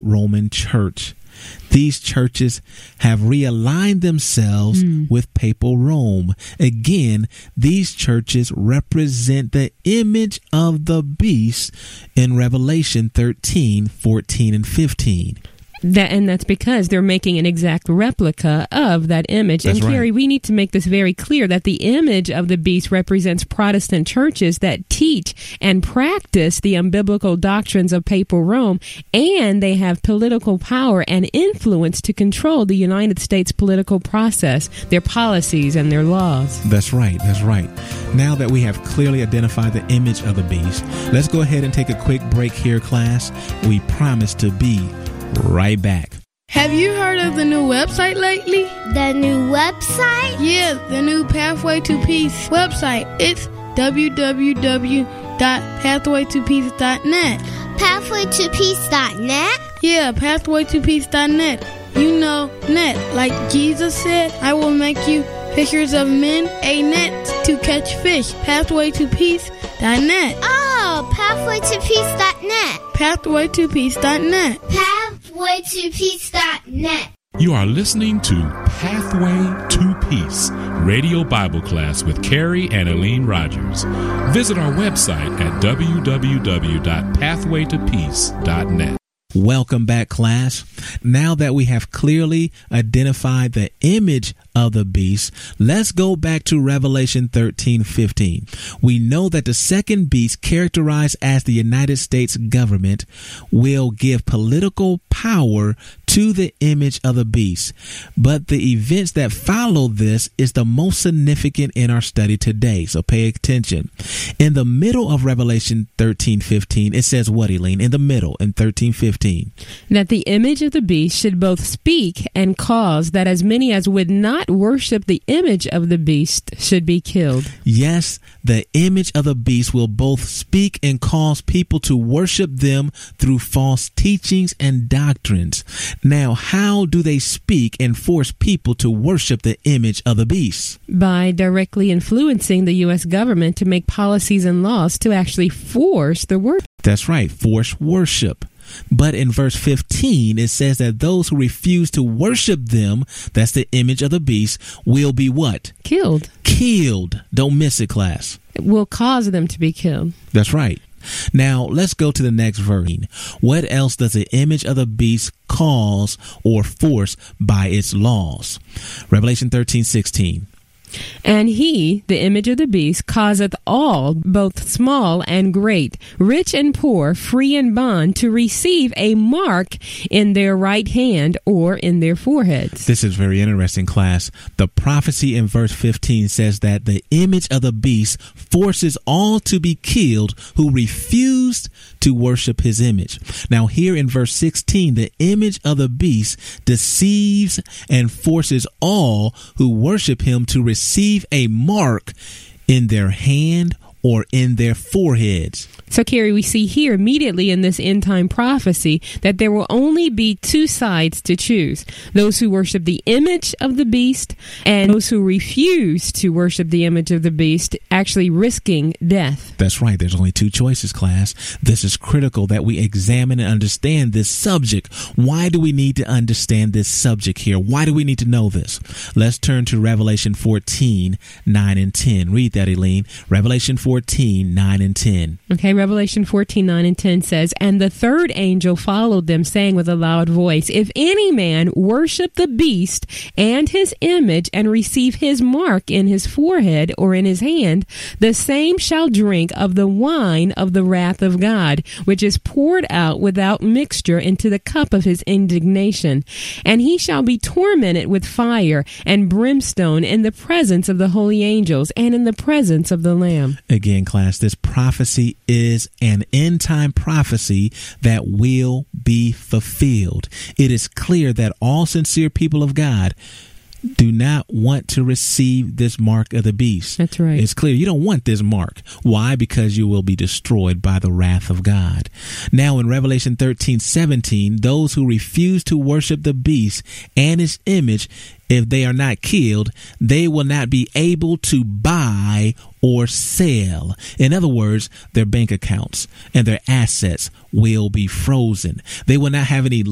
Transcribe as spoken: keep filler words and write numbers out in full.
Roman Church. These churches have realigned themselves mm. with Papal Rome. Again, these churches represent the image of the beast in Revelation thirteen, fourteen, and fifteen. That, and that's because they're making an exact replica of that image. That's and Carrie, right. we need to make this very clear that the image of the beast represents Protestant churches that teach and practice the unbiblical doctrines of Papal Rome, and they have political power and influence to control the United States political process, their policies, and their laws. That's right. That's right. Now that we have clearly identified the image of the beast, let's go ahead and take a quick break here, class. We promise to be right back. Have you heard of the new website lately? The new website? Yeah, the new Pathway to Peace website. It's w w w dot pathway to peace dot net. pathway to peace dot net? Yeah, pathway to peace dot net. You know, net. Like Jesus said, I will make you fishers of men, a net to catch fish. pathway to peace dot net. Oh, pathway to peace dot net. pathway to peace dot net. pathway to peace dot net. You are listening to Pathway to Peace, Radio Bible Class with Carrie and Aline Rogers. Visit our website at w w w dot pathway to peace dot net. Welcome back, class. Now that we have clearly identified the image of the beast, let's go back to Revelation thirteen fifteen. We know that the second beast, characterized as the United States government, will give political power to the image of the beast. But the events that follow this is the most significant in our study today, so pay attention. In the middle of Revelation thirteen fifteen, it says what, Elaine? In the middle, in thirteen fifteen. That the image of the beast should both speak and cause that as many as would not worship the image of the beast should be killed. Yes, the image of the beast will both speak and cause people to worship them through false teachings and doctrines. Now, how do they speak and force people to worship the image of the beast? By directly influencing the U S government to make policies and laws to actually force the worship. That's right, force worship. But in verse fifteen, it says that those who refuse to worship them, that's the image of the beast, will be what? Killed. Killed. Don't miss it, class. It will cause them to be killed. That's right. Now, let's go to the next verse. What else does the image of the beast cause or force by its laws? Revelation thirteen sixteen. And he, the image of the beast, causeth all, both small and great, rich and poor, free and bond, to receive a mark in their right hand or in their foreheads. This is very interesting, class. The prophecy in verse fifteen says that the image of the beast forces all to be killed who refused to worship his image. Now, here in verse sixteen, the image of the beast deceives and forces all who worship him to receive receive a mark in their hand or in their foreheads. So, Carrie, we see here immediately in this end time prophecy that there will only be two sides to choose. Those who worship the image of the beast and those who refuse to worship the image of the beast, actually risking death. That's right. There's only two choices, class. This is critical that we examine and understand this subject. Why do we need to understand this subject here? Why do we need to know this? Let's turn to Revelation fourteen, nine and ten. Read that, Elaine. Revelation fourteen, nine and ten. Okay, Revelation fourteen, nine and ten says, And the third angel followed them, saying with a loud voice, If any man worship the beast and his image, and receive his mark in his forehead or in his hand, the same shall drink of the wine of the wrath of God, which is poured out without mixture into the cup of his indignation. And he shall be tormented with fire and brimstone in the presence of the holy angels and in the presence of the Lamb. Again, class, this prophecy is an end time prophecy that will be fulfilled. It is clear that all sincere people of God do not want to receive this mark of the beast. That's right. It's clear you don't want this mark. Why? Because you will be destroyed by the wrath of God. Now in Revelation thirteen seventeen, those who refuse to worship the beast and his image, if they are not killed, they will not be able to buy or sell. In other words, their bank accounts and their assets will be frozen. They will not have any